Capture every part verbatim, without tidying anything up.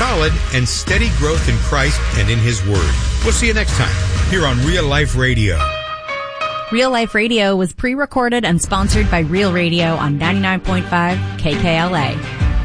solid and steady growth in Christ and in His Word. We'll see you next time here on Real Life Radio. Real Life Radio was pre-recorded and sponsored by Real Radio on ninety-nine point five K K L A.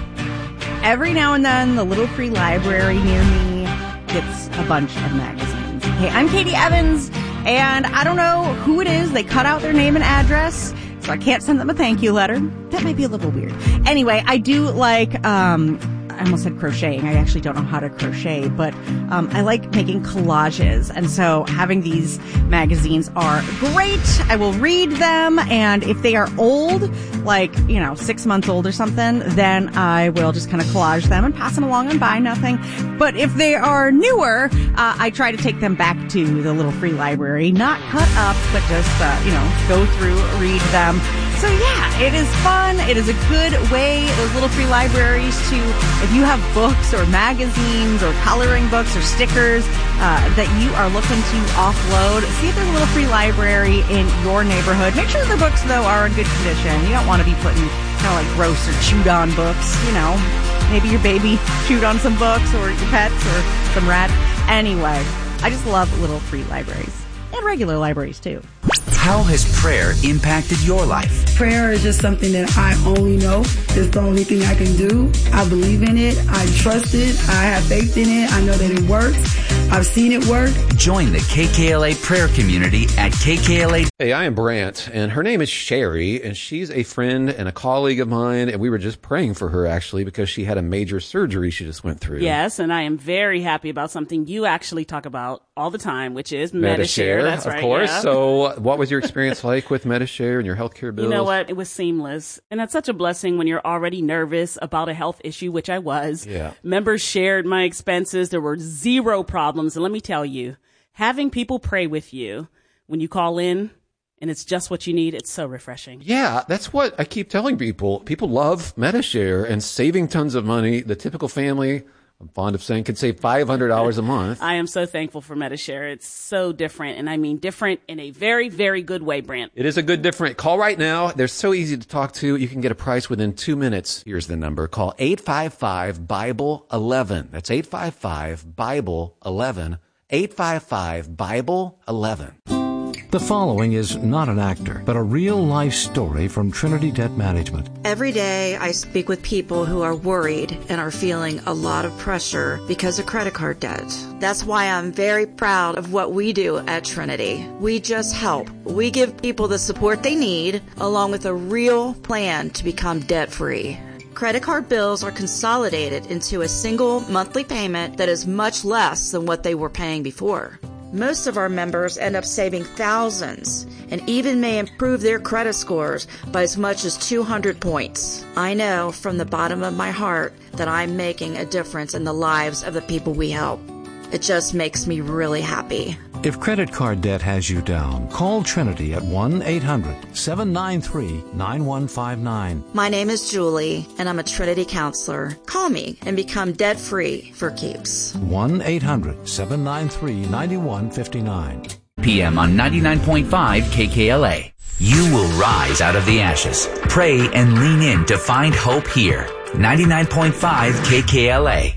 Every now and then, the little free library near me gets a bunch of magazines. Hey, I'm Katie Evans, and I don't know who it is. They cut out their name and address, so I can't send them a thank you letter. That might be a little weird. Anyway, I do like, um, I almost said crocheting. I actually don't know how to crochet, but um, I like making collages. And so having these magazines are great. I will read them. And if they are old, like, you know, six months old or something, then I will just kind of collage them and pass them along and buy nothing. But if they are newer, uh, I try to take them back to the little free library, not cut up, but just, uh, you know, go through, read them. So yeah, it is fun. It is a good way, those little free libraries, to, if you have books or magazines or coloring books or stickers uh, that you are looking to offload, see if there's a little free library in your neighborhood. Make sure the books, though, are in good condition. You don't want to be putting kind of like gross or chewed on books, you know. Maybe your baby chewed on some books, or your pets, or some rat. Anyway, I just love little free libraries. And regular libraries, too. How has prayer impacted your life? Prayer is just something that I only know. It's the only thing I can do. I believe in it. I trust it. I have faith in it. I know that it works. I've seen it work. Join the K K L A prayer community at K K L A. Hey, I am Brant, and her name is Sherry, and she's a friend and a colleague of mine, and we were just praying for her, actually, because she had a major surgery she just went through. Yes, and I am very happy about something you actually talk about all the time, which is Medi-Share. Medi-Share. That's of right, course. yeah. So what was your experience like with Medi-Share and your healthcare bills? You know what? It was seamless. And that's such a blessing when you're already nervous about a health issue, which I was. Yeah. Members shared my expenses. There were zero problems. And let me tell you, having people pray with you when you call in and it's just what you need, it's so refreshing. Yeah, that's what I keep telling people. People love Medi-Share and saving tons of money. The typical family, I'm fond of saying, could save five hundred dollars a month. I am so thankful for Medi-Share. It's so different, and I mean different in a very, very good way, Brant. It is a good different. Call right now. They're so easy to talk to. You can get a price within two minutes. Here's the number. Call eight five five, Bible eleven. That's eight five five, Bible eleven. eight five five, Bible eleven. The following is not an actor, but a real-life story from Trinity Debt Management. Every day I speak with people who are worried and are feeling a lot of pressure because of credit card debt. That's why I'm very proud of what we do at Trinity. We just help. We give people the support they need, along with a real plan to become debt-free. Credit card bills are consolidated into a single monthly payment that is much less than what they were paying before. Most of our members end up saving thousands and even may improve their credit scores by as much as two hundred points. I know from the bottom of my heart that I'm making a difference in the lives of the people we help. It just makes me really happy. If credit card debt has you down, call Trinity at one eight hundred, seven nine three, nine one five nine. My name is Julie, and I'm a Trinity counselor. Call me and become debt-free for keeps. one eight hundred, seven nine three, nine one five nine. P M on ninety-nine point five K K L A. You will rise out of the ashes. Pray and lean in to find hope here. ninety-nine point five K K L A.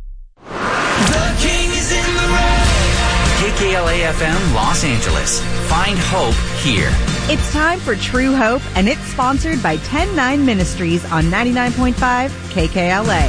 The King is in the room. K K L A F M Los Angeles. Find hope here. It's time for True Hope, and it's sponsored by ten nine Ministries on ninety-nine point five K K L A.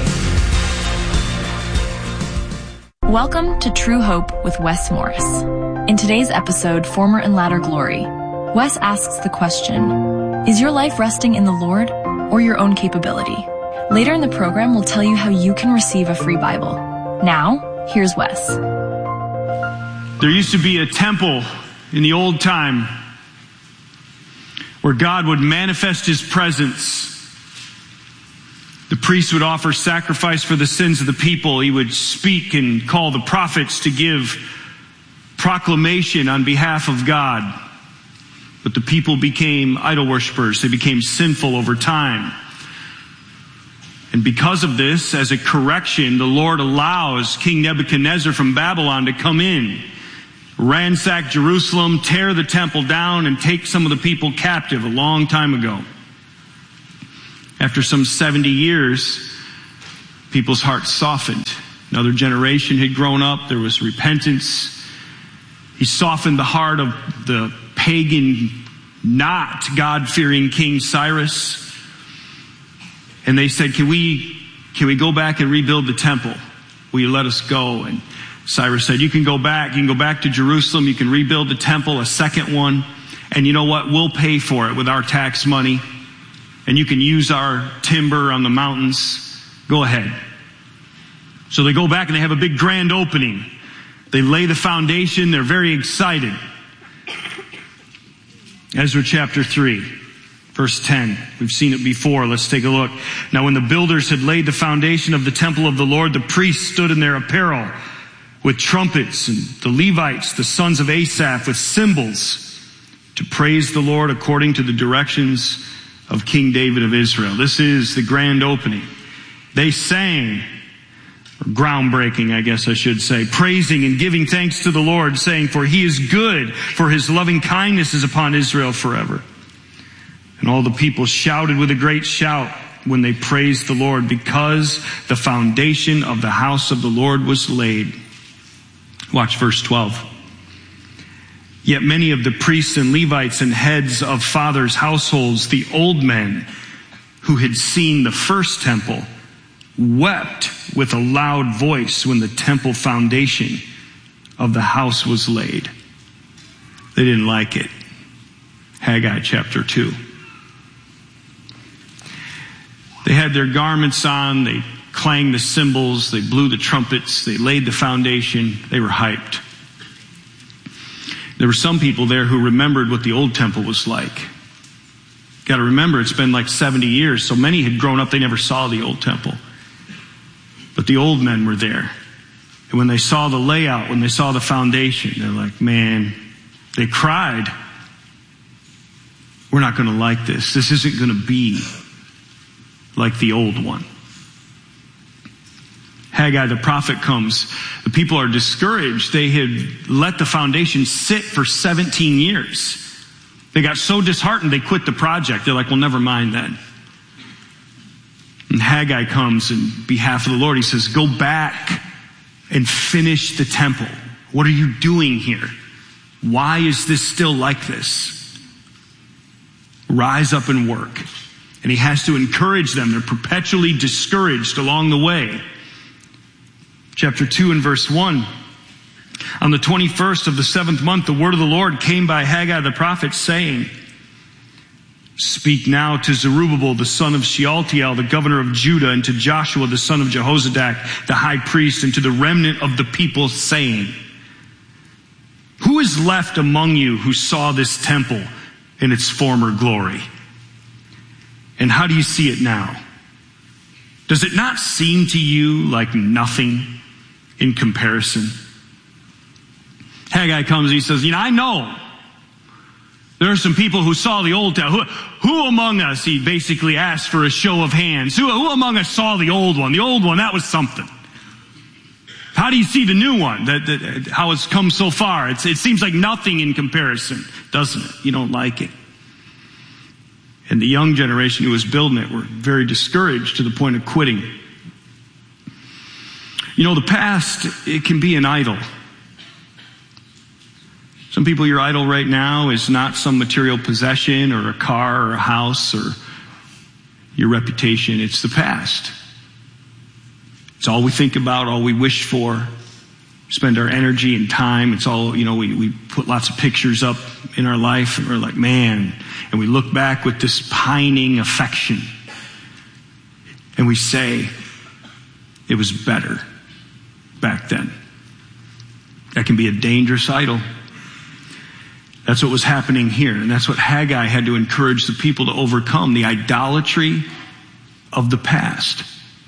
Welcome to True Hope with Wes Morris. In today's episode, Former and Latter Glory, Wes asks the question, is your life resting in the Lord or your own capability? Later in the program, we'll tell you how you can receive a free Bible. Now, here's Wes. There used to be a temple in the old time where God would manifest his presence. The priest would offer sacrifice for the sins of the people. He would speak and call the prophets to give proclamation on behalf of God. But the people became idol worshipers. They became sinful over time. And because of this, as a correction, the Lord allows King Nebuchadnezzar from Babylon to come in, ransack Jerusalem, tear the temple down, and take some of the people captive a long time ago. After some seventy years, people's hearts softened. Another generation had grown up. There was repentance. He softened the heart of the pagan, not God-fearing King Cyrus. And they said, can we, can we go back and rebuild the temple? Will you let us go? And Cyrus said, you can go back. You can go back to Jerusalem. You can rebuild the temple, a second one. And you know what? We'll pay for it with our tax money. And you can use our timber on the mountains. Go ahead. So they go back and they have a big grand opening. They lay the foundation. They're very excited. Ezra chapter three, verse ten. We've seen it before. Let's take a look. Now when the builders had laid the foundation of the temple of the Lord, the priests stood in their apparel with trumpets, and the Levites, the sons of Asaph, with cymbals, to praise the Lord according to the directions of King David of Israel. This is the grand opening. They sang, or groundbreaking, I guess I should say, praising and giving thanks to the Lord, saying, for he is good, for his loving kindness is upon Israel forever. And all the people shouted with a great shout when they praised the Lord, because the foundation of the house of the Lord was laid. Watch verse twelve. Yet many of the priests and Levites and heads of fathers' households, the old men who had seen the first temple, wept with a loud voice when the temple foundation of the house was laid. They didn't like it. Haggai chapter two. They had their garments on, they clanged the cymbals, they blew the trumpets, they laid the foundation, they were hyped. There were some people there who remembered what the old temple was like. Got to remember, it's been like seventy years, so many had grown up, they never saw the old temple. But the old men were there. And when they saw the layout, when they saw the foundation, they're like, man, they cried. We're not going to like this. This isn't going to be like the old one. Haggai the prophet comes. The people are discouraged. They had let the foundation sit for seventeen years. They got so disheartened they quit the project. They're like, well, never mind then. And Haggai comes in behalf of the Lord. He says, go back and finish the temple. What are you doing here? Why is this still like this? Rise up and work. And he has to encourage them. They're perpetually discouraged along the way. Chapter two and verse one. On the twenty-first of the seventh month, the word of the Lord came by Haggai the prophet, saying, speak now to Zerubbabel, the son of Shealtiel, the governor of Judah, and to Joshua, the son of Jehozadak, the high priest, and to the remnant of the people, saying, who is left among you who saw this temple in its former glory? And how do you see it now? Does it not seem to you like nothing in comparison? Haggai comes and he says, you know, I know there are some people who saw the old temple. Who, who among us, he basically asked for a show of hands. Who, who among us saw the old one? The old one, that was something. How do you see the new one? That, that how it's come so far? It's, it seems like nothing in comparison, doesn't it? You don't like it. And the young generation who was building it were very discouraged to the point of quitting. You know, the past, it can be an idol. Some people, your idol right now is not some material possession or a car or a house or your reputation. It's the past. It's all we think about, all we wish for, spend our energy and time. It's all, you know, we, we put lots of pictures up in our life and we're like, man, and we look back with this pining affection and we say, it was better back then. That can be a dangerous idol. That's what was happening here. And that's what Haggai had to encourage the people to overcome, the idolatry of the past.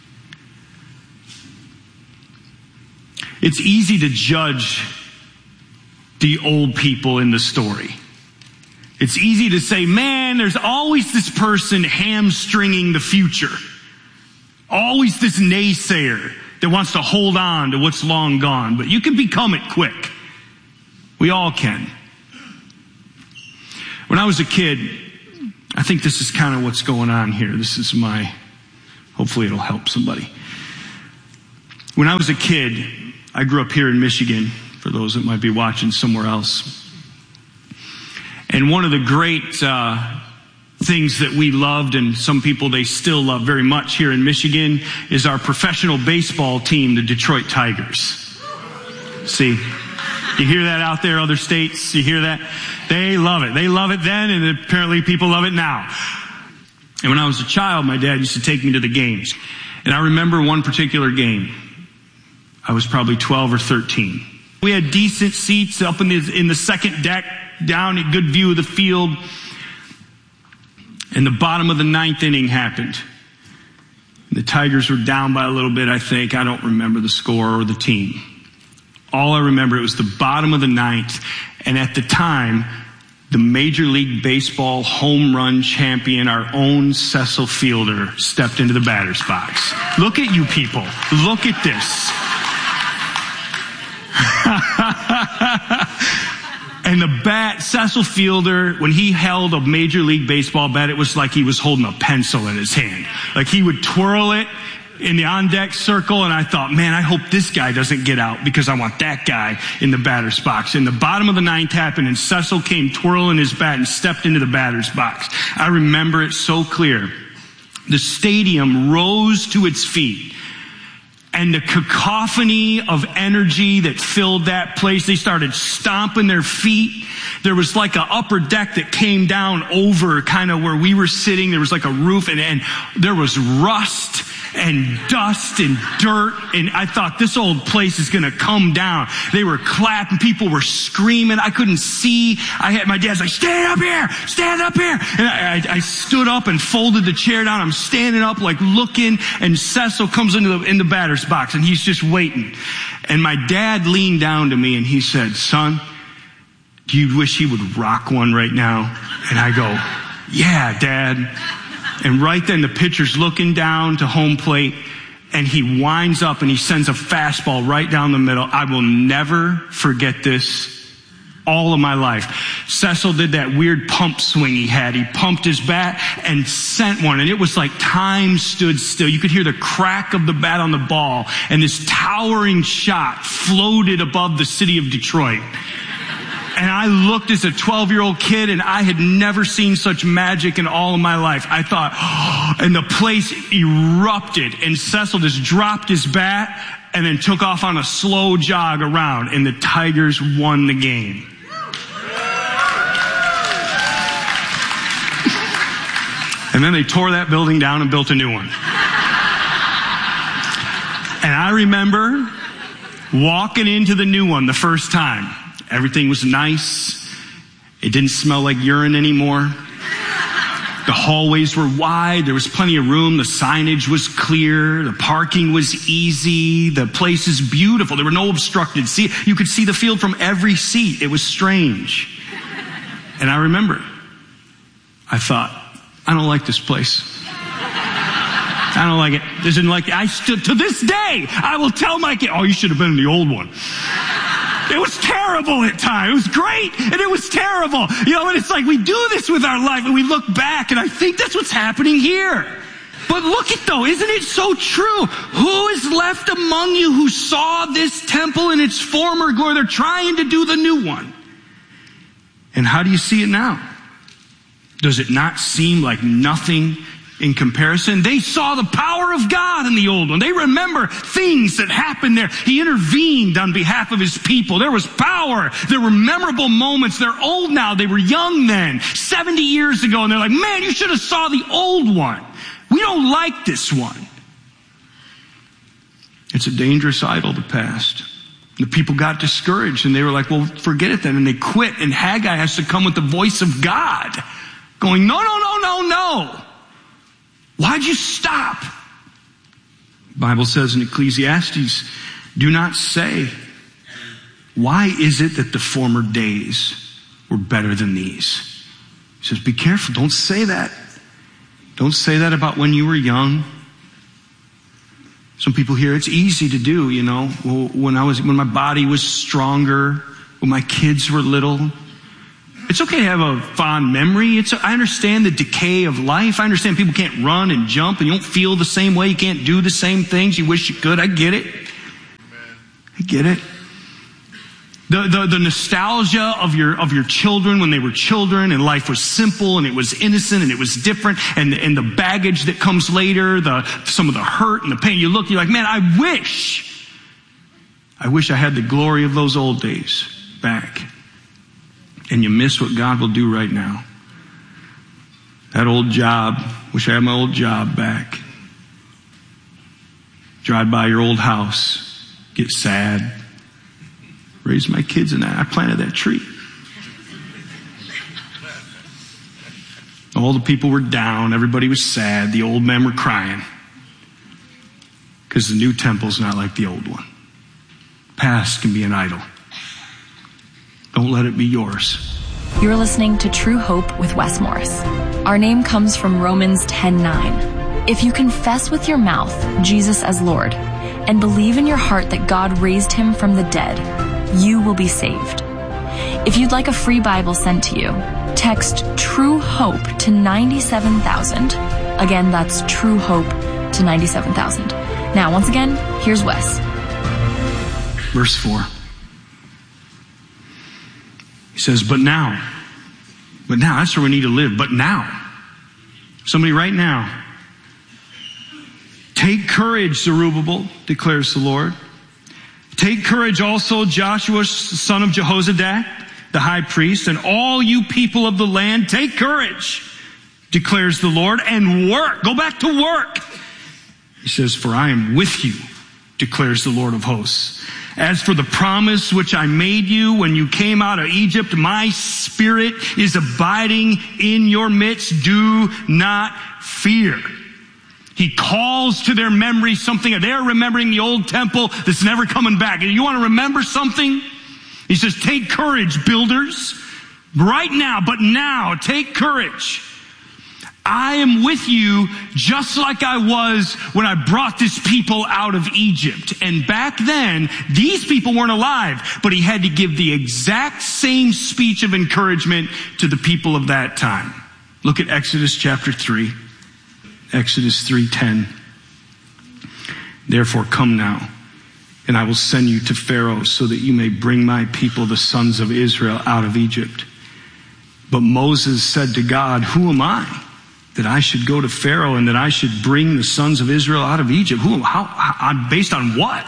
It's easy to judge the old people in the story. It's easy to say, man, there's always this person hamstringing the future. Always this naysayer that wants to hold on to what's long gone. But you can become it quick. We all can. When I was a kid, I think this is kind of what's going on here. This is my, hopefully it'll help somebody. When I was a kid, I grew up here in Michigan, for those that might be watching somewhere else. And one of the great uh, things that we loved, and some people they still love very much here in Michigan, is our professional baseball team, the Detroit Tigers. See, you hear that out there, other states? You hear that? They love it. They love it then, and apparently people love it now. And when I was a child, my dad used to take me to the games. And I remember one particular game. I was probably twelve or thirteen. We had decent seats up in the, in the second deck, down a good view of the field. And the bottom of the ninth inning happened. The Tigers were down by a little bit, I think. I don't remember the score or the team. All I remember, it was the bottom of the ninth. And at the time, the Major League Baseball home run champion, our own Cecil Fielder, stepped into the batter's box. Look at you people. Look at this. And the bat, Cecil Fielder, when he held a Major League Baseball bat, it was like he was holding a pencil in his hand. Like he would twirl it in the on-deck circle, and I thought, man, I hope this guy doesn't get out because I want that guy in the batter's box. And the bottom of the ninth happened, and Cecil came twirling his bat and stepped into the batter's box. I remember it so clear. The stadium rose to its feet. And the cacophony of energy that filled that place, they started stomping their feet. There was like an upper deck that came down over kind of where we were sitting. There was like a roof, and, and there was rust and dust and dirt. And I thought, this old place is going to come down. They were clapping. People were screaming. I couldn't see. I had my dad's like, stand up here, stand up here. And I, I, I stood up and folded the chair down. I'm standing up like looking, and Cecil comes into the, in the batter's box, and he's just waiting. And my dad leaned down to me and he said, son, do you wish he would rock one right now? And I go, yeah, Dad. And right then the pitcher's looking down to home plate, and he winds up and he sends a fastball right down the middle. I will never forget this all of my life. Cecil did that weird pump swing he had. He pumped his bat and sent one, and it was like time stood still. You could hear the crack of the bat on the ball, and this towering shot floated above the city of Detroit. And I looked as a twelve-year-old kid, and I had never seen such magic in all of my life. I thought, oh, and the place erupted, and Cecil just dropped his bat and then took off on a slow jog around, and the Tigers won the game. And then they tore that building down and built a new one. And I remember walking into the new one the first time. Everything was nice. It didn't smell like urine anymore. The hallways were wide. There was plenty of room. The signage was clear. The parking was easy. The place is beautiful. There were no obstructed seats. You could see the field from every seat. It was strange. And I remember, I thought, I don't like this place. I don't like it. Didn't like it. I stood to this day. I will tell my kid, oh, you should have been in the old one. It was terrible at times. It was great, and it was terrible. You know, and it's like we do this with our life, and we look back, and I think that's what's happening here. But look at though, isn't it so true? Who is left among you who saw this temple in its former glory? They're trying to do the new one. And how do you see it now? Does it not seem like nothing in comparison? They saw the power of God in the old one. They remember things that happened there. He intervened on behalf of his people. There was power. There were memorable moments. They're old now. They were young then, seventy years ago. And they're like, man, you should have saw the old one. We don't like this one. It's a dangerous idol, the past. The people got discouraged, and they were like, well, forget it then. And they quit. And Haggai has to come with the voice of God going, no, no, no, no, no. Why'd you stop? The Bible says in Ecclesiastes, do not say, why is it that the former days were better than these? He says, be careful. Don't say that. Don't say that about when you were young. Some people here, it's easy to do, you know, when I was, when my body was stronger, when my kids were little. It's okay to have a fond memory. It's, I understand the decay of life. I understand people can't run and jump and you don't feel the same way. You can't do the same things you wish you could. I get it. I get it. The, the, the nostalgia of your, of your children when they were children and life was simple and it was innocent and it was different, and, and the baggage that comes later, the, some of the hurt and the pain. You look, you're like, man, I wish, I wish I had the glory of those old days back. And you miss what God will do right now. That old job, wish I had my old job back. Drive by your old house, get sad. Raised my kids and I, I planted that tree. All the people were down. Everybody was sad. The old men were crying. Because the new temple's not like the old one. Past can be an idol. Don't let it be yours. You're listening to True Hope with Wes Morris. Our name comes from Romans ten nine. If you confess with your mouth Jesus as Lord and believe in your heart that God raised him from the dead, you will be saved. If you'd like a free Bible sent to you, text True Hope to ninety-seven thousand. Again, that's True Hope to ninety-seven thousand. Now, once again, here's Wes. Verse four. He says, but now, but now, that's where we need to live. But now, somebody right now, take courage, Zerubbabel, declares the Lord. Take courage also, Joshua, son of Jehozadak, the high priest, and all you people of the land, take courage, declares the Lord, and work. Go back to work. He says, for I am with you, declares the Lord of hosts. As for the promise which I made you when you came out of Egypt, my spirit is abiding in your midst. Do not fear. He calls to their memory something. They're remembering the old temple that's never coming back. And you want to remember something? He says, take courage, builders. Right now, but now, take courage. I am with you just like I was when I brought this people out of Egypt. And back then, these people weren't alive, but he had to give the exact same speech of encouragement to the people of that time. Look at Exodus chapter three. Exodus three ten. Therefore come now, and I will send you to Pharaoh so that you may bring my people, the sons of Israel, out of Egypt. But Moses said to God, who am I that I should go to Pharaoh and that I should bring the sons of Israel out of Egypt? Who, how, how, based on what?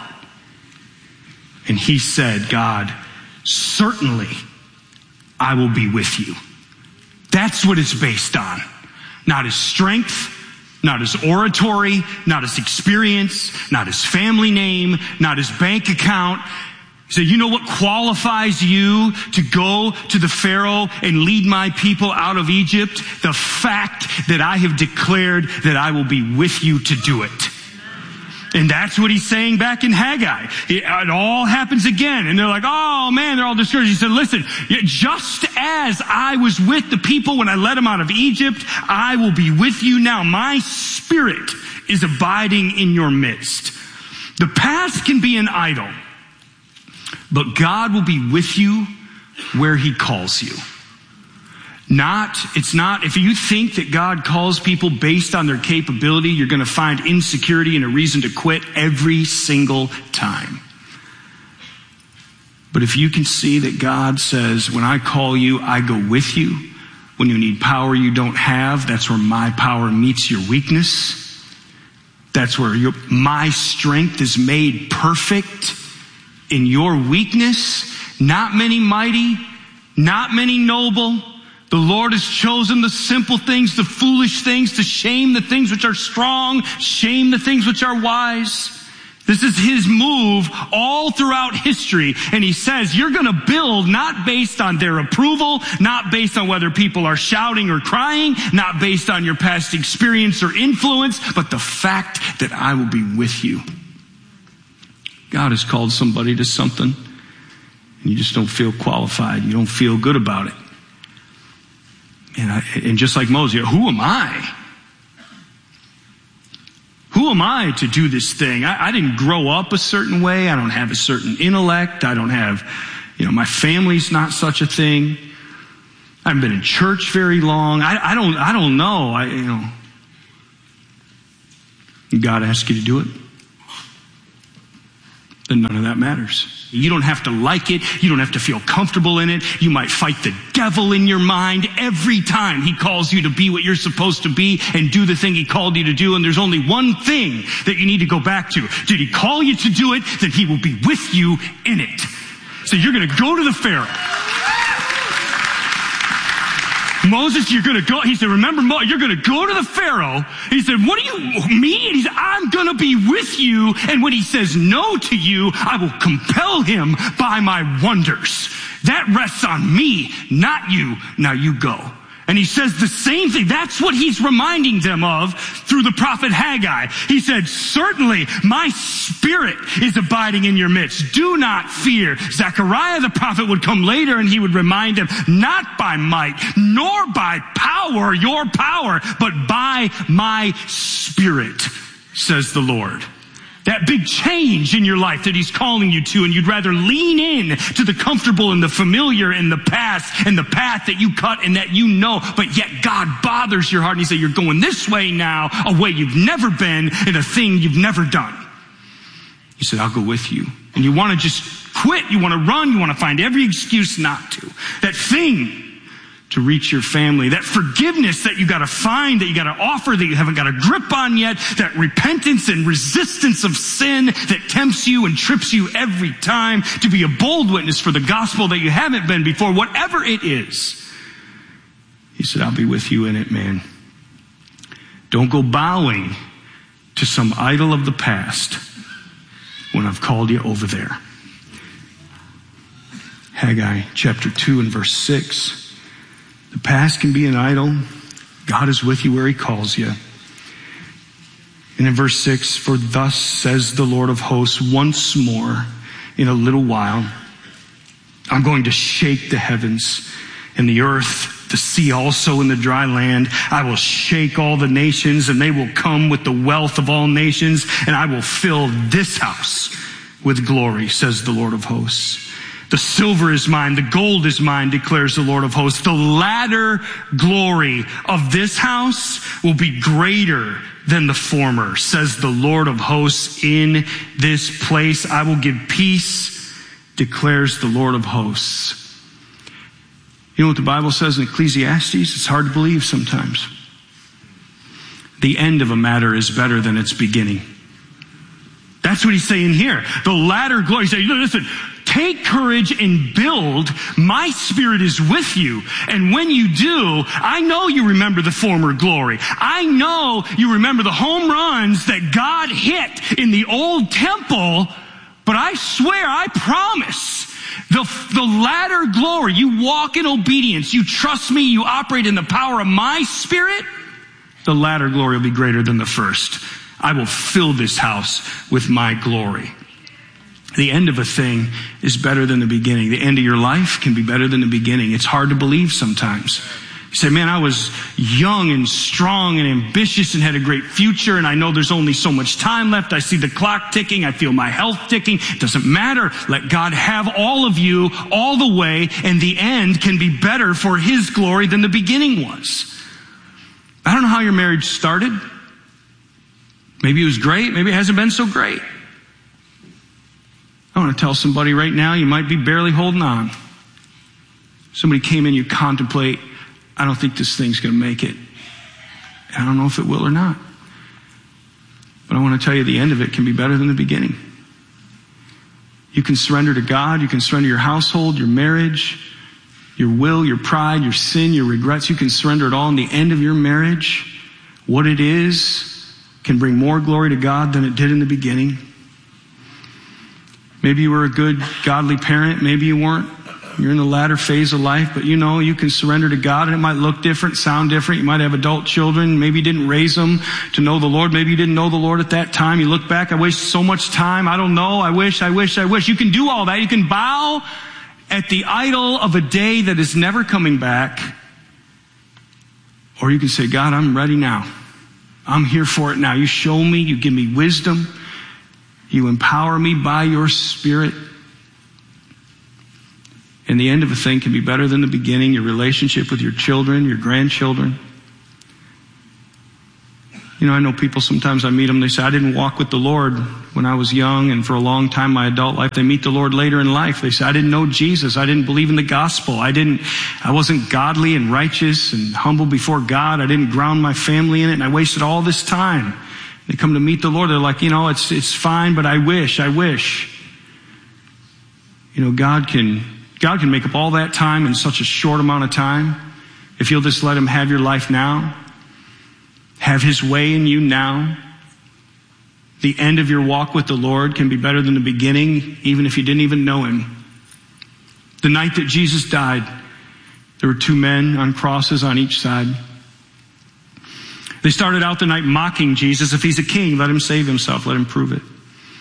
And he said, God, certainly I will be with you. That's what it's based on. Not his strength, not his oratory, not his experience, not his family name, not his bank account. He said, you know what qualifies you to go to the Pharaoh and lead my people out of Egypt? The fact that I have declared that I will be with you to do it. And that's what he's saying back in Haggai. It, it all happens again. And they're like, oh man, they're all discouraged. He said, listen, just as I was with the people when I led them out of Egypt, I will be with you now. My spirit is abiding in your midst. The past can be an idol, but God will be with you where he calls you. Not, it's not, if you think that God calls people based on their capability, you're going to find insecurity and a reason to quit every single time. But if you can see that God says, when I call you, I go with you. When you need power you don't have, that's where my power meets your weakness. That's where your, my strength is made perfect in your weakness. Not many mighty, not many noble. The Lord has chosen the simple things, the foolish things, to shame the things which are strong, shame the things which are wise. This is his move all throughout history. And he says, you're going to build not based on their approval, not based on whether people are shouting or crying, not based on your past experience or influence, but the fact that I will be with you. God has called somebody to something, and you just don't feel qualified. You don't feel good about it. And, I, and just like Moses, who am I? Who am I to do this thing? I, I didn't grow up a certain way. I don't have a certain intellect. I don't have, you know, my family's not such a thing. I haven't been in church very long. I, I don't, I don't know. I, you know, God asks you to do it. then none of that matters. You don't have to like it. You don't have to feel comfortable in it. You might fight the devil in your mind every time he calls you to be what you're supposed to be and do the thing he called you to do. And there's only one thing that you need to go back to. Did he call you to do it? Then he will be with you in it. So you're going to go to the Pharaoh. Moses, you're going to go. He said, remember, Mo, you're going to go to the Pharaoh. He said, what do you, me? And he said, I'm going to be with you. And when he says no to you, I will compel him by my wonders. That rests on me, not you. Now you go. And he says the same thing. That's what he's reminding them of through the prophet Haggai. He said, certainly my spirit is abiding in your midst. Do not fear. Zechariah the prophet would come later and he would remind them, not by might, nor by power, your power, but by my spirit, says the Lord. That big change in your life that he's calling you to, and you'd rather lean in to the comfortable and the familiar and the past and the path that you cut and that you know, but yet God bothers your heart and he said, you're going this way now, a way you've never been and a thing you've never done. He said, I'll go with you. And you want to just quit, you want to run, you want to find every excuse not to. That thing to reach your family, that forgiveness that you got to find, that you got to offer, that you haven't got a grip on yet, that repentance and resistance of sin that tempts you and trips you every time, to be a bold witness for the gospel that you haven't been before, whatever it is. He said, I'll be with you in it, man. Don't go bowing to some idol of the past when I've called you over there. Haggai chapter two and verse six. The past can be an idol. God is with you where he calls you. And in verse six, for thus says the Lord of hosts, once more in a little while, I'm going to shake the heavens and the earth, the sea also and the dry land. I will shake all the nations and they will come with the wealth of all nations, and I will fill this house with glory, says the Lord of hosts. The silver is mine, the gold is mine, declares the Lord of hosts. The latter glory of this house will be greater than the former, says the Lord of hosts. In this place I will give peace, declares the Lord of hosts. You know what the Bible says in Ecclesiastes? It's hard to believe sometimes. The end of a matter is better than its beginning. That's what he's saying here. The latter glory. He's saying, listen, take courage and build. My spirit is with you. And when you do, I know you remember the former glory. I know you remember the home runs that God hit in the old temple. But I swear, I promise, the, the latter glory, you walk in obedience, you trust me, you operate in the power of my spirit, the latter glory will be greater than the first. I will fill this house with my glory. The end of a thing is better than the beginning. The end of your life can be better than the beginning. It's hard to believe sometimes. You say, man, I was young and strong and ambitious and had a great future, and I know there's only so much time left. I see the clock ticking. I feel my health ticking. It doesn't matter. Let God have all of you all the way, and the end can be better for his glory than the beginning was. I don't know how your marriage started. Maybe it was great. Maybe it hasn't been so great. I want to tell somebody right now, you might be barely holding on. Somebody came in, you contemplate, I don't think this thing's going to make it. I don't know if it will or not. But I want to tell you, the end of it can be better than the beginning. You can surrender to God. You can surrender your household, your marriage, your will, your pride, your sin, your regrets. You can surrender it all. In the end of your marriage, what it is can bring more glory to God than it did in the beginning. Maybe you were a good, godly parent. Maybe you weren't. You're in the latter phase of life, but you know, you can surrender to God, and it might look different, sound different. You might have adult children. Maybe you didn't raise them to know the Lord. Maybe you didn't know the Lord at that time. You look back, I wasted so much time. I don't know. I wish, I wish, I wish. You can do all that. You can bow at the idol of a day that is never coming back. Or you can say, God, I'm ready now. I'm here for it now. You show me, you give me wisdom. You empower me by your Spirit. And the end of a thing can be better than the beginning. Your relationship with your children, your grandchildren. You know, I know people, sometimes I meet them, they say, I didn't walk with the Lord when I was young and for a long time, my adult life. They meet the Lord later in life. They say, I didn't know Jesus. I didn't believe in the gospel. I didn't, I wasn't godly and righteous and humble before God. I didn't ground my family in it, and I wasted all this time. They come to meet the Lord. They're like, you know, it's, it's fine, but I wish, I wish. You know, God can, God can make up all that time in such a short amount of time. If you'll just let him have your life now. Have his way in you now. The end of your walk with the Lord can be better than the beginning, even if you didn't even know him. The night that Jesus died, there were two men on crosses on each side. They started out the night mocking Jesus. If he's a king, let him save himself. Let him prove it.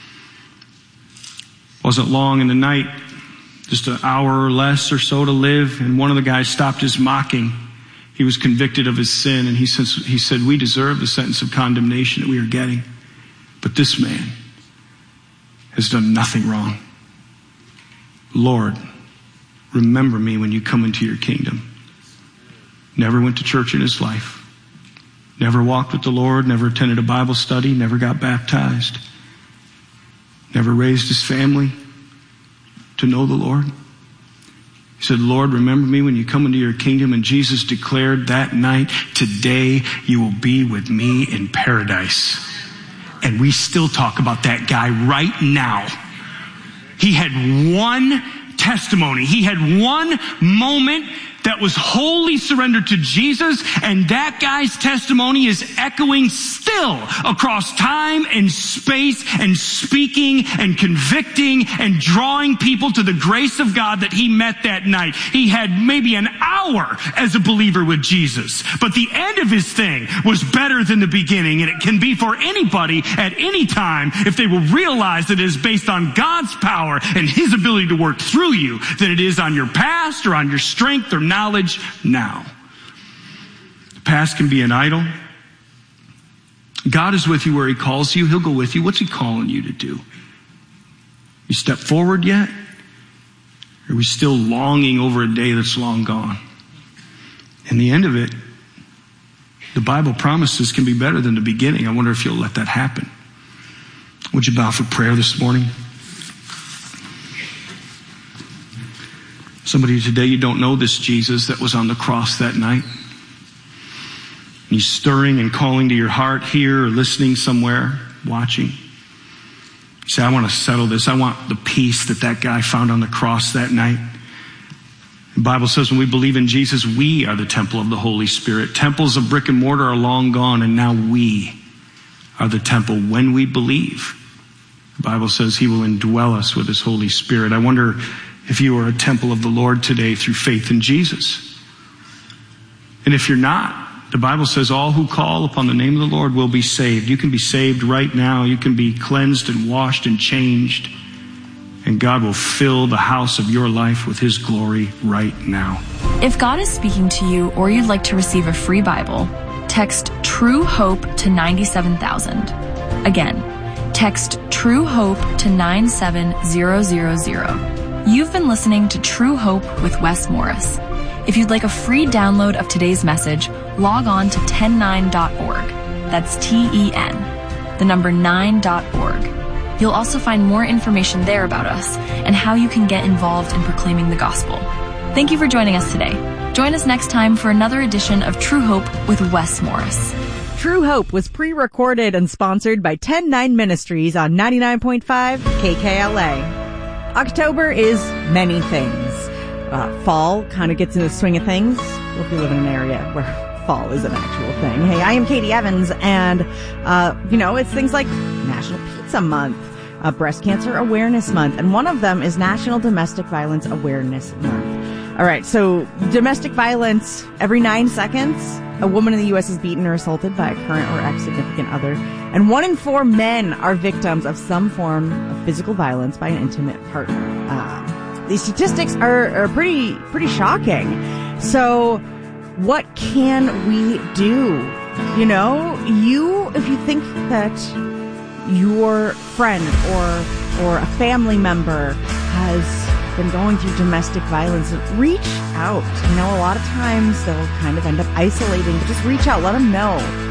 Wasn't long in the night, just an hour or less or so to live, and one of the guys stopped his mocking. He was convicted of his sin, and he said, he said, we deserve the sentence of condemnation that we are getting. But this man has done nothing wrong. Lord, remember me when you come into your kingdom. Never went to church in his life. Never walked with the Lord, never attended a Bible study, never got baptized. Never raised his family to know the Lord. He said, Lord, remember me when you come into your kingdom. And Jesus declared that night, today you will be with me in paradise. And we still talk about that guy right now. He had one testimony. He had one moment that was wholly surrendered to Jesus, and that guy's testimony is echoing still across time and space and speaking and convicting and drawing people to the grace of God that he met that night. He had maybe an hour as a believer with Jesus, but the end of his thing was better than the beginning, and it can be for anybody at any time if they will realize that it is based on God's power and his ability to work through you than it is on your past or on your strength or knowledge now. The past can be an idol. God is with you where he calls you. He'll go with you. What's he calling you to do? You step forward yet? Or are we still longing over a day that's long gone? In the end of it, the Bible promises can be better than the beginning. I wonder if you'll let that happen. Would you bow for prayer this morning? Somebody today, you don't know this Jesus that was on the cross that night. He's stirring and calling to your heart here or listening somewhere, watching. You say, I want to settle this. I want the peace that that guy found on the cross that night. The Bible says when we believe in Jesus, we are the temple of the Holy Spirit. Temples of brick and mortar are long gone, and now we are the temple when we believe. The Bible says he will indwell us with his Holy Spirit. I wonder if you are a temple of the Lord today through faith in Jesus. And if you're not, the Bible says all who call upon the name of the Lord will be saved. You can be saved right now. You can be cleansed and washed and changed. And God will fill the house of your life with his glory right now. If God is speaking to you or you'd like to receive a free Bible, text True Hope to ninety-seven thousand. Again, text True Hope to nine seven zero zero zero. You've been listening to True Hope with Wes Morris. If you'd like a free download of today's message, log on to ten nine dot org. That's T E N, the number nine dot org. You'll also find more information there about us and how you can get involved in proclaiming the gospel. Thank you for joining us today. Join us next time for another edition of True Hope with Wes Morris. True Hope was pre-recorded and sponsored by ten nine Ministries on ninety-nine point five K K L A. October is many things. Uh, fall kind of gets in the swing of things. Well, if you live in an area where fall is an actual thing. Hey, I am Katie Evans, and, uh, you know, it's things like National Pizza Month, uh, Breast Cancer Awareness Month, and one of them is National Domestic Violence Awareness Month. All right, so domestic violence, every nine seconds, a woman in the U S is beaten or assaulted by a current or ex-significant other, and one in four men are victims of some form of physical violence by an intimate partner. Uh, these statistics are, are pretty pretty shocking. So, what can we do? You know, you if you think that your friend or or a family member has been going through domestic violence, reach out. You know, a lot of times they'll kind of end up isolating, but just reach out, let them know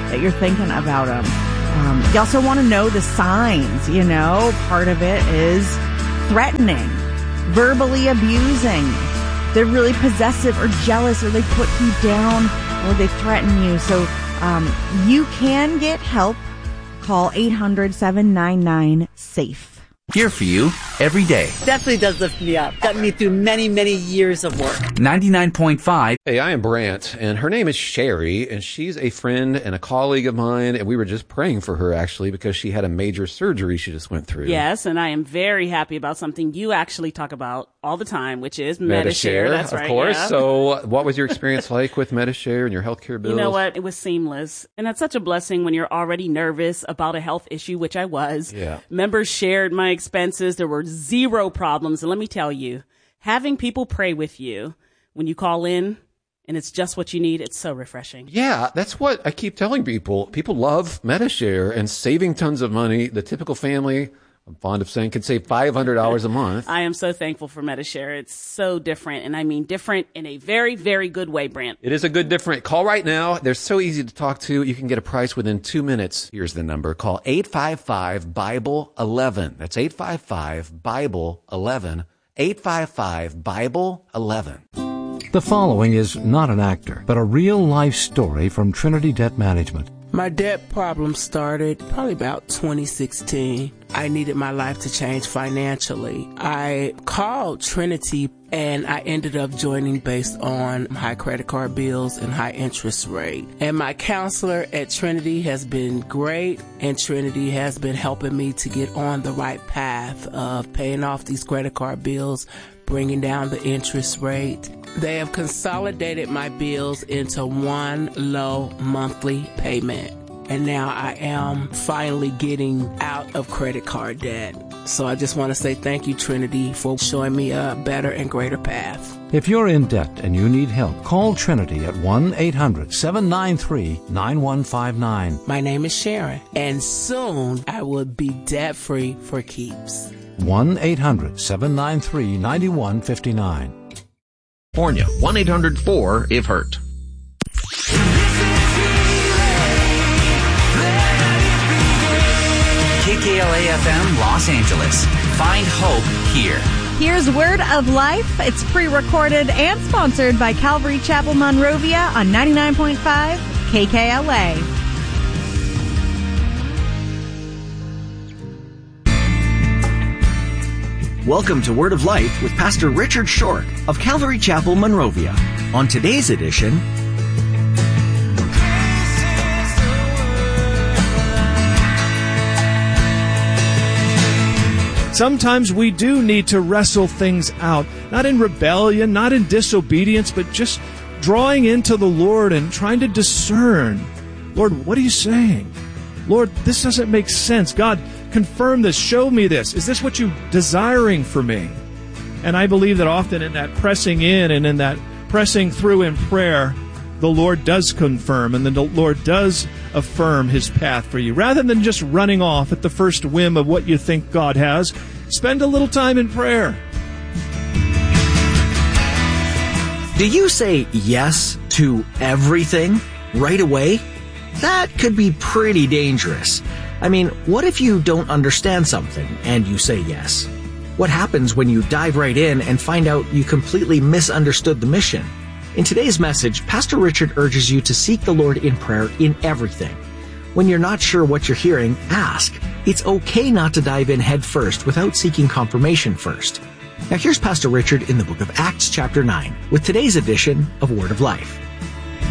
that you're thinking about them. Um, you also want to know the signs, you know. Part of it is threatening, verbally abusing. They're really possessive or jealous, or they put you down, or they threaten you. So um, you can get help. Call eight hundred, seven nine nine, SAFE. Here for you every day. Definitely does lift me up. Got me through many, many years of work. ninety-nine point five. Hey, I am Brant, and her name is Sherry, and she's a friend and a colleague of mine, and we were just praying for her, actually, because she had a major surgery she just went through. Yes, and I am very happy about something you actually talk about all the time, which is Medishare. Medishare. That's of right. course. Yeah. So what was your experience like with Medishare and your healthcare bills? You know what? It was seamless. And that's such a blessing when you're already nervous about a health issue, which I was. Yeah. Members shared my expenses. There were zero problems. And let me tell you, having people pray with you when you call in and it's just what you need, it's so refreshing. Yeah, that's what I keep telling people. People love Medishare and saving tons of money. The typical family, I'm fond of saying, can save five hundred dollars a month. I am so thankful for Medishare. It's so different. And I mean different in a very, very good way, Brant. It is a good different. Call right now. They're so easy to talk to. You can get a price within two minutes. Here's the number. Call eight five five, Bible eleven. That's eight five five, Bible eleven. eight five five, Bible eleven. The following is not an actor, but a real-life story from Trinity Debt Management. My debt problem started probably about twenty sixteen. I needed my life to change financially. I called Trinity and I ended up joining based on high credit card bills and high interest rate. And my counselor at Trinity has been great, and Trinity has been helping me to get on the right path of paying off these credit card bills, bringing down the interest rate. They have consolidated my bills into one low monthly payment. And now I am finally getting out of credit card debt. So I just want to say thank you, Trinity, for showing me a better and greater path. If you're in debt and you need help, call Trinity at one eight hundred, seven nine three, nine one five nine. My name is Sharon, and soon I will be debt-free for keeps. one eight hundred, seven nine three, nine one five nine. California, one eight hundred four if hurt. K K L A F M Los Angeles. Find hope here. Here's Word of Life. It's pre-recorded and sponsored by Calvary Chapel Monrovia on ninety-nine point five K K L A. Welcome to Word of Life with Pastor Richard Short of Calvary Chapel Monrovia. On today's edition, sometimes we do need to wrestle things out, not in rebellion, not in disobedience, but just drawing into the Lord and trying to discern, Lord, what are you saying? Lord, this doesn't make sense. God, confirm this. Show me this. Is this what you're desiring for me? And I believe that often in that pressing in and in that pressing through in prayer, the Lord does confirm and the Lord does affirm His path for you. Rather than just running off at the first whim of what you think God has, spend a little time in prayer. do you say yes to everything right away? That could be pretty dangerous. I mean, what if you don't understand something and you say yes? What happens when you dive right in and find out you completely misunderstood the mission? In today's message, Pastor Richard urges you to seek the Lord in prayer in everything. When you're not sure what you're hearing, ask. It's okay not to dive in head first without seeking confirmation first. Now here's Pastor Richard in the book of Acts chapter nine with today's edition of Word of Life.